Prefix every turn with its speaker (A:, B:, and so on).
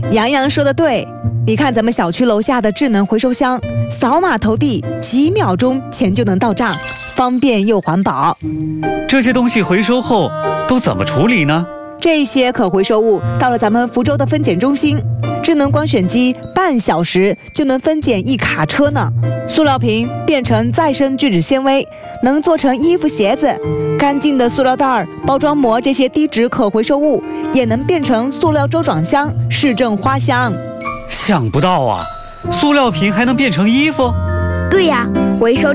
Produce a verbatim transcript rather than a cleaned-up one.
A: 杨洋说的对，你看咱们小区楼下的智能回收箱，扫码投递，几秒钟钱就能到账，方便又环保。
B: 这些东西回收后都怎么处理呢？
A: 这些可回收物到了咱们福州的分拣中心，智能光选机半小时就能分拣一卡车呢。塑料瓶变成再生聚酯纤维，能做成衣服鞋子。干净的塑料袋、包装膜这些低值可回收物也能变成塑料周转箱、市政花箱。
B: 想不到啊，塑料瓶还能变成衣服？
C: 对呀，回收